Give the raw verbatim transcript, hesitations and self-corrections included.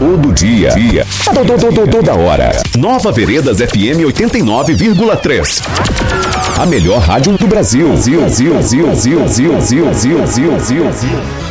todo dia. dia. Todo, todo, toda hora. Nova Veredas F M oitenta e nove vírgula três. A melhor rádio do Brasil. Zil, zil, zil, zil, zil, zil, zil, zil, zil, zil.